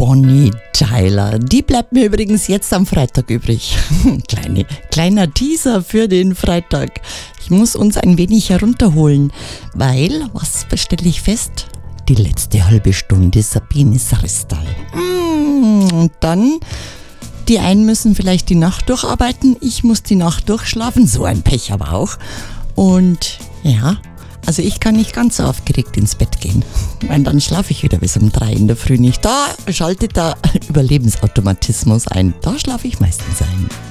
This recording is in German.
Bonnie Tyler. Die bleibt mir übrigens jetzt am Freitag übrig. Kleiner Teaser für den Freitag. Ich muss uns ein wenig herunterholen, weil, was stelle ich fest? Die letzte halbe Stunde Sabine Saristal. Und dann, die einen müssen vielleicht die Nacht durcharbeiten, ich muss die Nacht durchschlafen, so ein Pech aber auch. Und ja, also ich kann nicht ganz so aufgeregt ins Bett gehen, weil dann schlafe ich wieder bis um 3 in der Früh nicht. Da schaltet der Überlebensautomatismus ein, da schlafe ich meistens ein.